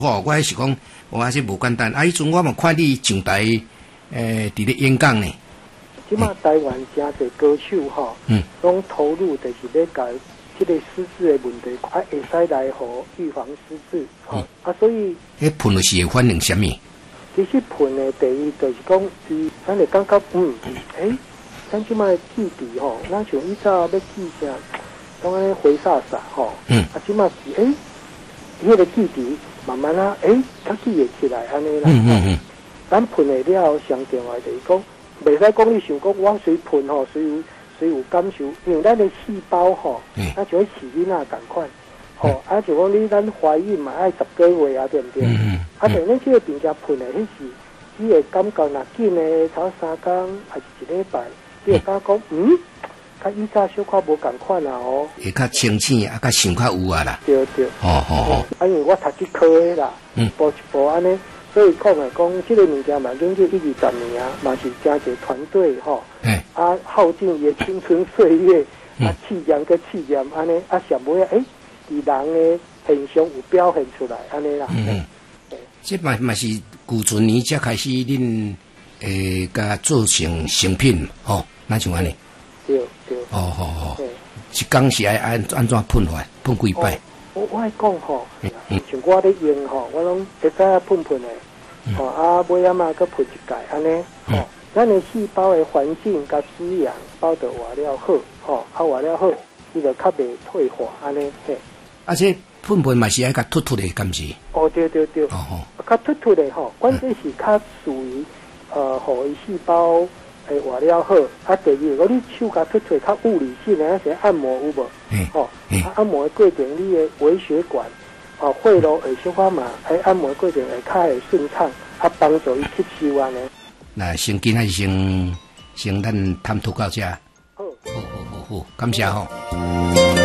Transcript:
我还是讲，我还是无简单。迄阵我嘛看你上台，伫咧演讲呢。 即马台湾真侪歌手吼，拢投入就是咧解即个失智的问题，会使来互预防失智。所以。 迄喷的是会反映啥物？ 其实喷的第一就是讲，咱会感觉咱即马记忆吼，咱像以早要记啥，当安尼回煞煞吼，即马是迄个记忆慢慢较记会起来安尼啦。咱喷的了，上重要就是讲，袂使讲你想讲我随喷吼，随有感受，因为咱的细胞吼，咱就会饲囡仔共款。就讲咱怀孕嘛，爱10个月啊，对不对？但咱这个病假喷的，迄是你会感觉若紧的，头3天还是1礼拜，你会感觉讲甲以前小可无共款啦哦。 会较清醒啊，较想较有啊啦。 对。因为我读这科的啦，步一步安尼，所以讲来讲，这个物件嘛，研究1、20年啊，嘛是真侪团队吼。耗尽伊的青春岁月，试验个试验安尼，上尾伫人的现象有表现出来，安尼啦。 这嘛是旧阵年才开始恁甲做成品吼，那像安尼。 对。 一工是爱安怎喷法？喷几摆？ 我爱讲吼，像我咧用吼，我拢会使喷的，尾仔嘛，佮喷一届安尼。咱的细胞的环境甲滋养包得活了好，活了好，伊就较袂退化安尼。 这喷嘛是爱甲突的，敢是？ 对。较突的吼，关键是较属于互伊细胞活了好。第二，如果你手甲突较物理性的，像按摩有无？按摩的过程，你的微血管血路会小可嘛，按摩的过程会较会顺畅，帮助伊吸收安尼。 那先今仔先咱探讨到这。好，感谢吼。